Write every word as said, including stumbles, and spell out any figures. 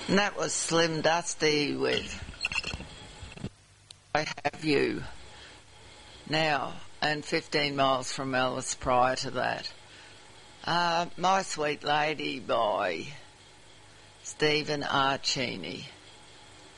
And that was Slim Dusty with I Have You Now, and fifteen miles from Alice prior to that. Uh, My Sweet Lady by Stephen Archini.